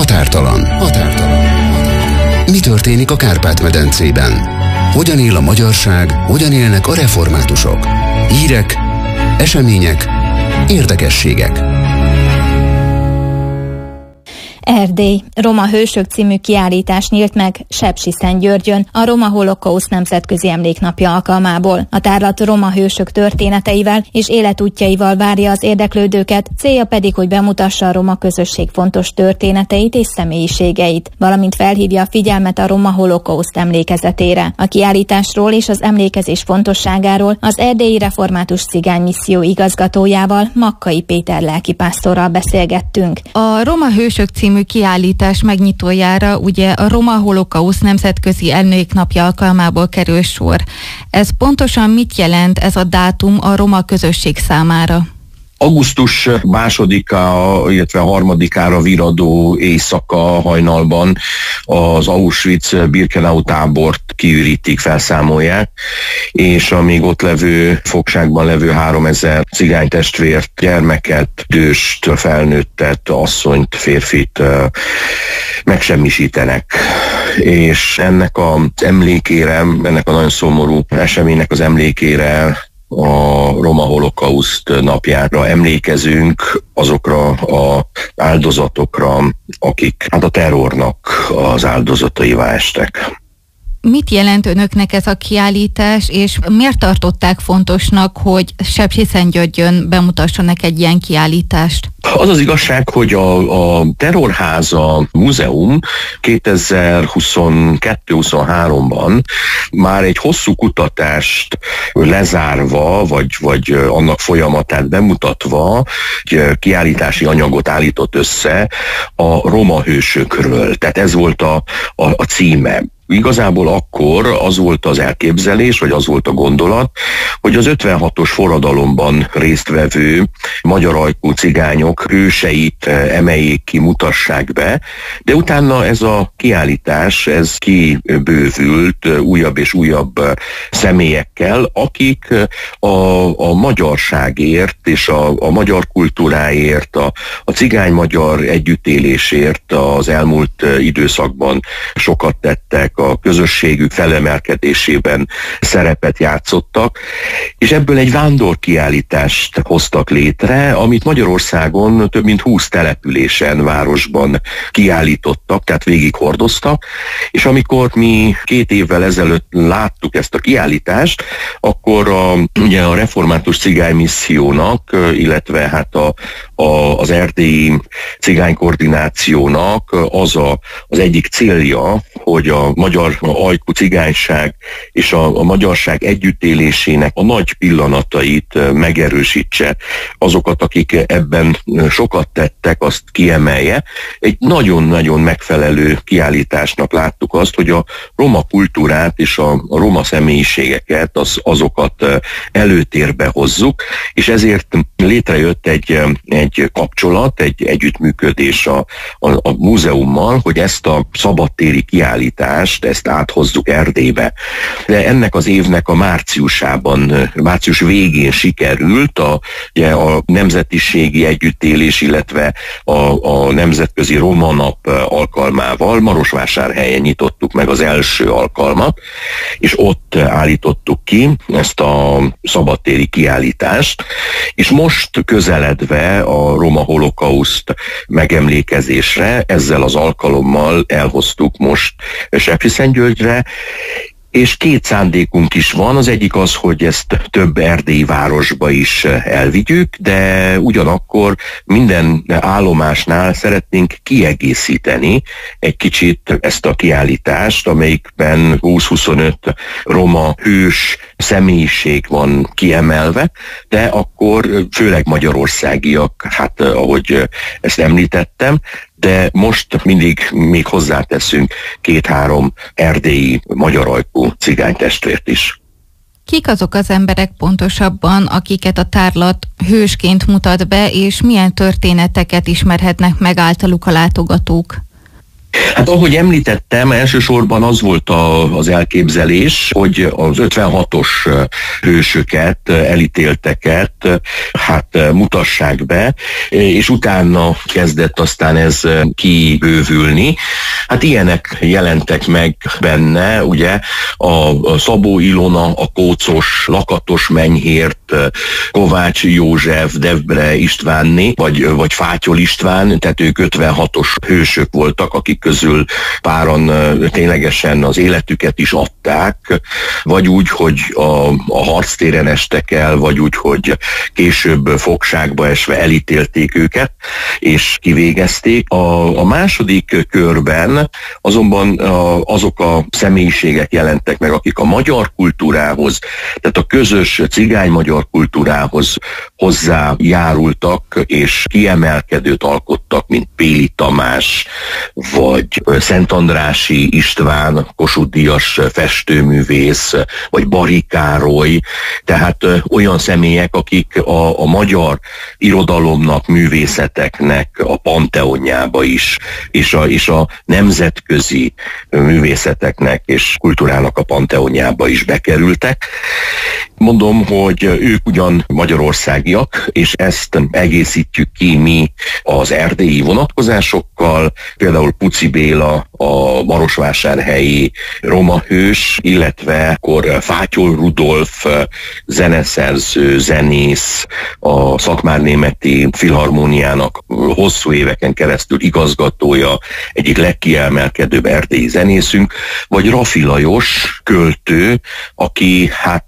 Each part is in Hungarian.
Határtalan. Mi történik a Kárpát-medencében? Hogyan él a magyarság, hogyan élnek a reformátusok? Hírek, események, érdekességek. Erdély. Roma hősök című kiállítás nyílt meg Sepsiszentgyörgyön a Roma Holokauszt Nemzetközi Emléknapja alkalmából. A tárlat roma hősök történeteivel és életútjaival várja az érdeklődőket, célja pedig, hogy bemutassa a roma közösség fontos történeteit és személyiségeit, valamint felhívja a figyelmet a Roma Holokauszt emlékezetére. A kiállításról és az emlékezés fontosságáról az Erdélyi Református Cigány Misszió igazgatójával, Makkai Péter lelkipásztorral beszélgettünk. A Roma hősök című kiállítás megnyitójára ugye a Roma Holokauszt Nemzetközi Emléknapja alkalmából kerül sor. Ez pontosan mit jelent ez a dátum a roma közösség számára? Augusztus 2-a, illetve 3-ára viradó éjszaka hajnalban az Auschwitz-Birkenau tábort kiürítik, felszámolják, és a még ott levő fogságban levő 3000 cigánytestvért, gyermeket, időst, felnőttet, asszonyt, férfit megsemmisítenek. És ennek az emlékére, ennek a nagyon szomorú eseménynek az emlékére a Roma Holokauszt napjára emlékezünk azokra az áldozatokra, akik a terrornak az áldozataivá estek. Mit jelent önöknek ez a kiállítás, és miért tartották fontosnak, hogy Sepsiszentgyörgyön bemutassanak egy ilyen kiállítást? Az az igazság, hogy a Terrorháza Múzeum 2022-23-ban már egy hosszú kutatást lezárva, vagy annak folyamatát bemutatva, egy kiállítási anyagot állított össze a roma hősökről. Tehát ez volt a címe. Igazából akkor az volt az elképzelés, vagy az volt a gondolat, hogy az 56-os forradalomban résztvevő magyar ajkú cigányok hőseit emeljék ki, mutassák be, de utána ez a kiállítás, ez kibővült újabb és újabb személyekkel, akik a magyarságért és a magyar kultúráért, a cigány-magyar együttélésért az elmúlt időszakban sokat tettek, a közösségük felemelkedésében szerepet játszottak, és ebből egy vándorkiállítást hoztak létre, amit Magyarországon több mint 20 településen, városban kiállítottak, tehát végighordoztak, és amikor mi 2 évvel ezelőtt láttuk ezt a kiállítást, akkor ugye a Református Cigány Missziónak, illetve hát az Erdélyi Cigánykoordinációnak az egyik célja, hogy a magyar ajkú cigányság és a magyarság együttélésének a nagy pillanatait megerősítse, azokat, akik ebben sokat tettek, azt kiemelje. Egy nagyon-nagyon megfelelő kiállításnak láttuk azt, hogy a roma kultúrát és a roma személyiségeket, azokat előtérbe hozzuk, és ezért létrejött egy kapcsolat, egy együttműködés a múzeummal, hogy ezt a szabadtéri kiállítást, ezt áthozzuk Erdélybe. De ennek az évnek a március végén sikerült a nemzetiségi együttélés, illetve a Nemzetközi Roma Nap alkalmával Marosvásárhelyen nyitottuk meg az első alkalmat, és ott állítottuk ki ezt a szabadtéri kiállítást, és most közeledve a Roma Holokauszt megemlékezésre ezzel az alkalommal elhoztuk most Sepsiszentgyörgyre, és 2 szándékunk is van. Az egyik az, hogy ezt több erdélyi városba is elvigyük, de ugyanakkor minden állomásnál szeretnénk kiegészíteni egy kicsit ezt a kiállítást, amelyikben 20-25 roma hős személyiség van kiemelve, de akkor főleg magyarországiak, hát ahogy ezt említettem, de most mindig még hozzáteszünk 2-3 erdélyi magyar ajkú cigánytestvért is. Kik azok az emberek pontosabban, akiket a tárlat hősként mutat be, és milyen történeteket ismerhetnek meg általuk a látogatók? Hát ahogy említettem, elsősorban az volt az elképzelés, hogy az 56-os hősöket, elítélteket mutassák be, és utána kezdett aztán ez kibővülni. Hát ilyenek jelentek meg benne, ugye a Szabó Ilona, a Kócos, Lakatos Menyhért, Kovács József, Devbre Istvánné, vagy Fátyol István, tehát ők 56-os hősök voltak, akik közül páran ténylegesen az életüket is adták, vagy úgy, hogy a harctéren estek el, vagy úgy, hogy később fogságba esve elítélték őket, és kivégezték. A második körben azonban azok a személyiségek jelentek meg, akik a magyar kultúrához, tehát a közös cigány-magyar kultúrához hozzájárultak, és kiemelkedőt alkottak, mint Péli Tamás, vagy Szentandrássy István, Kossuth-díjas festőművész, vagy Bari Károly, tehát olyan személyek, akik a magyar irodalomnak, művészeteknek a panteonjába is, és a nemzetközi művészeteknek és kultúrának a panteonjába is bekerültek. Mondom, hogy ők ugyan magyarországiak, és ezt egészítjük ki mi az erdélyi vonatkozásokkal, például Puci Béla, a marosvásárhelyi roma hős, illetve akkor Fátyol Rudolf, zeneszerző, zenész, a Szatmárnémeti Filharmóniának hosszú éveken keresztül igazgatója, egyik legkiemelkedőbb erdélyi zenészünk, vagy Raffi Lajos költő, aki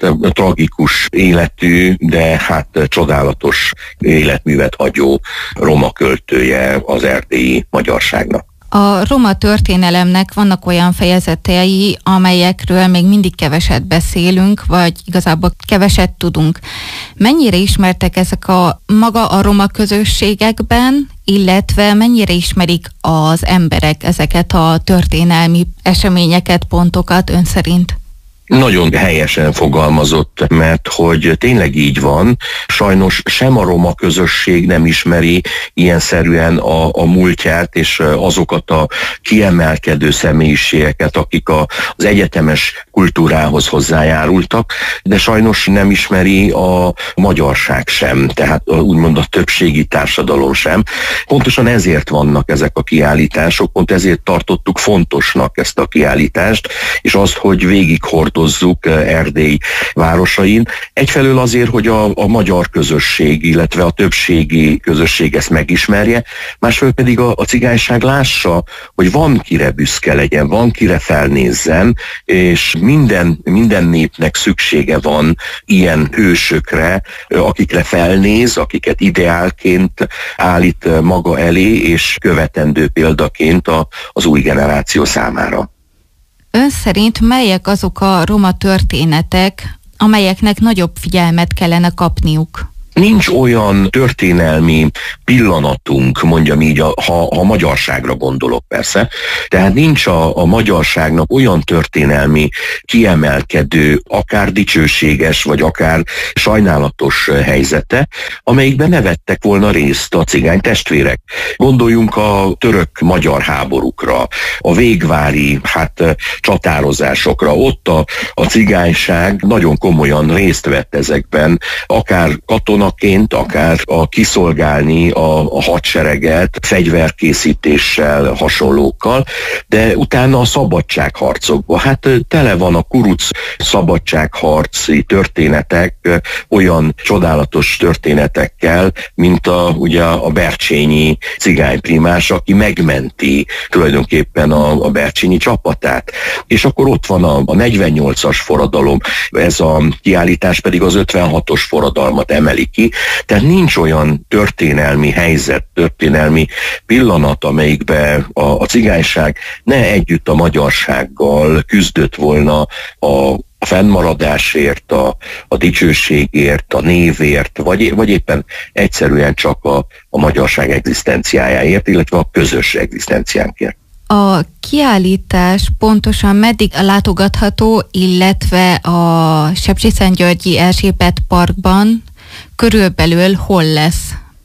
tragikus életű, de csodálatos életművet hagyó roma költője az erdélyi magyarságnak. A roma történelemnek vannak olyan fejezetei, amelyekről még mindig keveset beszélünk, vagy igazából keveset tudunk. Mennyire ismertek ezek maga a roma közösségekben, illetve mennyire ismerik az emberek ezeket a történelmi eseményeket, pontokat ön szerint? Nagyon helyesen fogalmazott, mert hogy tényleg így van. Sajnos sem a roma közösség nem ismeri ilyenszerűen a múltját és azokat a kiemelkedő személyiségeket, akik az egyetemes kultúrához hozzájárultak, de sajnos nem ismeri a magyarság sem, tehát úgymond a többségi társadalom sem. Pontosan ezért vannak ezek a kiállítások, pont ezért tartottuk fontosnak ezt a kiállítást, és azt, hogy végighordozzuk Erdély városain. Egyfelől azért, hogy a magyar közösség, illetve a többségi közösség ezt megismerje, másfelől pedig a cigányság lássa, hogy van kire büszke legyen, van kire felnézzen, és minden népnek szüksége van ilyen hősökre, akikre felnéz, akiket ideálként állít maga elé, és követendő példaként az új generáció számára. Ön szerint melyek azok a roma történetek, amelyeknek nagyobb figyelmet kellene kapniuk? Nincs olyan történelmi pillanatunk, mondjam így, ha a magyarságra gondolok persze, tehát nincs a magyarságnak olyan történelmi kiemelkedő, akár dicsőséges, vagy akár sajnálatos helyzete, amelyikben ne vettek volna részt a cigány testvérek. Gondoljunk a török-magyar háborúkra, a végvári csatározásokra. Ott a cigányság nagyon komolyan részt vett ezekben, akár katonaként, akár kiszolgálni a hadsereget fegyverkészítéssel, hasonlókkal, de utána a szabadságharcokban. Tele van a kuruc szabadságharci történetek olyan csodálatos történetetekkel, mint ugye a bercsényi cigányprimás, aki megmenti tulajdonképpen a bercsényi csapatát. És akkor ott van a 48-as forradalom, ez a kiállítás pedig az 56-os forradalmat emeli ki, tehát nincs olyan történelmi helyzet, történelmi pillanat, amelyikben a cigányság ne együtt a magyarsággal küzdött volna a fennmaradásért, a dicsőségért, a névért, vagy éppen egyszerűen csak a magyarság egzisztenciájáért, illetve a közös egzisztenciánkért. A kiállítás pontosan meddig látogatható, illetve a Sepsiszentgyörgyi Erzsébet Parkban körülbelül hol lesz?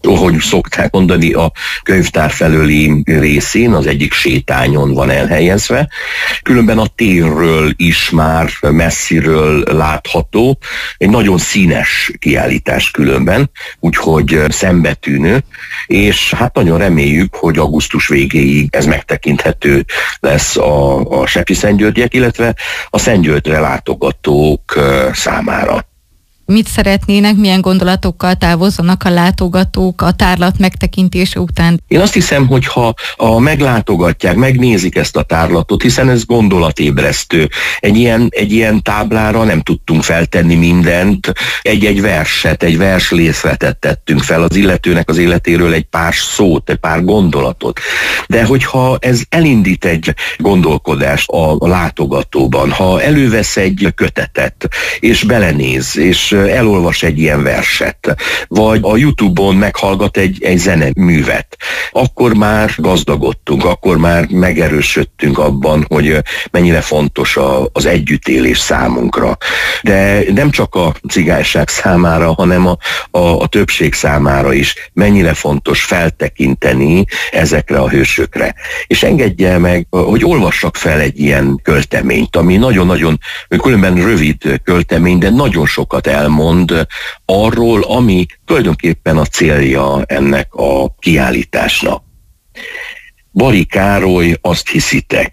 ahogy szokták mondani, a könyvtár felőli részén, az egyik sétányon van elhelyezve. Különben a térről is már messziről látható, egy nagyon színes kiállítás különben, úgyhogy szembetűnő, és hát nagyon reméljük, hogy augusztus végéig ez megtekinthető lesz a sepsiszentgyörgyiek, illetve a Szentgyörgyre látogatók számára. Mit szeretnének, milyen gondolatokkal távozzanak a látogatók a tárlat megtekintése után? Én azt hiszem, hogy ha meglátogatják, megnézik ezt a tárlatot, hiszen ez gondolatébresztő. Egy ilyen táblára nem tudtunk feltenni mindent, egy verset, egy verslészletet tettünk fel az illetőnek az életéről, egy pár szót, egy pár gondolatot. De hogyha ez elindít egy gondolkodást a látogatóban, ha elővesz egy kötetet, és belenéz, és elolvas egy ilyen verset, vagy a YouTube-on meghallgat egy zeneművet, akkor már gazdagodtunk, akkor már megerősödtünk abban, hogy mennyire fontos az együttélés számunkra. De nem csak a cigányság számára, hanem a többség számára is mennyire fontos feltekinteni ezekre a hősökre. És engedje meg, hogy olvassak fel egy ilyen költeményt, ami nagyon-nagyon, különben rövid költemény, de nagyon sokat elmond arról, ami tulajdonképpen a célja ennek a kiállításnak. Bari Károly, azt hiszitek.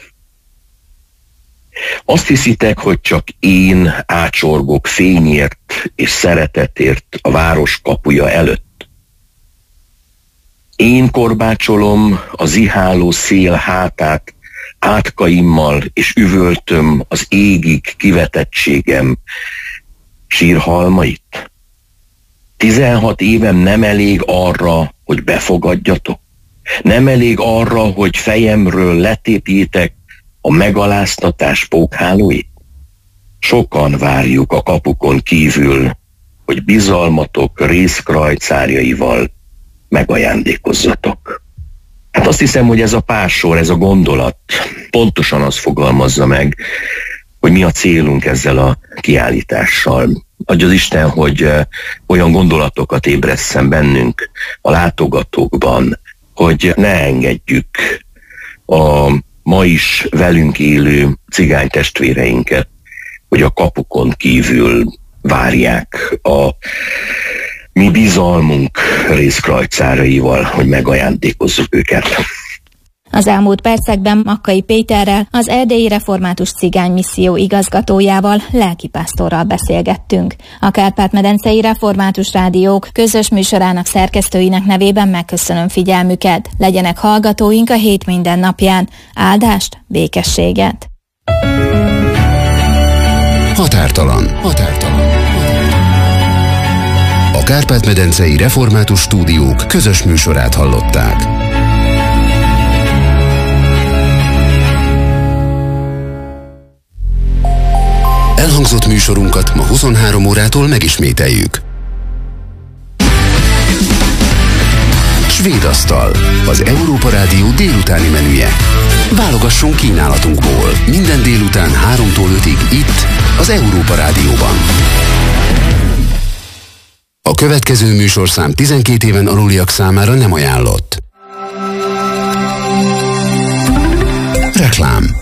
Azt hiszitek, hogy csak én ácsorgok fényért és szeretetért a város kapuja előtt. Én korbácsolom a ziháló szél hátát átkaimmal, és üvöltöm az égig kivetettségem sírhalmait. 16 évem nem elég arra, hogy befogadjatok? Nem elég arra, hogy fejemről letépjétek a megaláztatás pókhálóit? Sokan várjuk a kapukon kívül, hogy bizalmatok rézkrajcárjaival megajándékozzatok. Hát azt hiszem, hogy ez a pár sor, ez a gondolat pontosan azt fogalmazza meg, hogy mi a célunk ezzel a kiállítással. Adja az Isten, hogy olyan gondolatokat ébresszen bennünk, a látogatókban, hogy ne engedjük a ma is velünk élő cigány testvéreinket, hogy a kapukon kívül várják a mi bizalmunk rézkrajcáraival, hogy megajándékozzuk őket. Az elmúlt percekben Makkai Péterrel, az Erdélyi Református Cigány Misszió igazgatójával, lelkipásztorral beszélgettünk. A Kárpát-medencei Református Rádiók közös műsorának szerkesztőinek nevében megköszönöm figyelmüket. Legyenek hallgatóink a hét minden napján. Áldást, békességet! Határtalan. A Kárpát-medencei Református Stúdiók közös műsorát hallották. Elhangzott műsorunkat ma 23 órától megismételjük. Svéd asztal, az Európa Rádió délutáni menüje. Válogassunk kínálatunkból. Minden délután 3-tól 5-ig itt, az Európa Rádióban. A következő műsorszám 12 éven aluliak számára nem ajánlott. Reklám.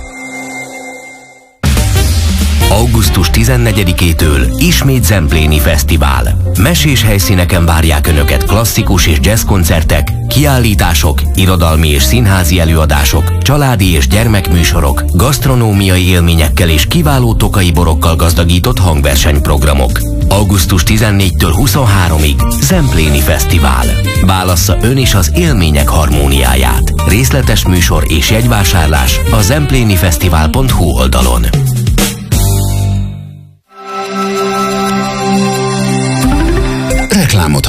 Augusztus 14-től ismét Zempléni Fesztivál. Mesés helyszíneken várják Önöket klasszikus és jazz koncertek, kiállítások, irodalmi és színházi előadások, családi és gyermekműsorok, gasztronómiai élményekkel és kiváló tokai borokkal gazdagított hangversenyprogramok. Augusztus 14-től 23-ig Zempléni Fesztivál. Válassza ön is az élmények harmóniáját. Részletes műsor és jegyvásárlás a zemplénifesztivál.hu oldalon. Reklámot